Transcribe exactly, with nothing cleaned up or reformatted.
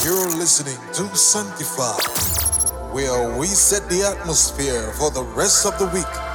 You're listening to Sanctify, where we set the atmosphere for the rest of the week.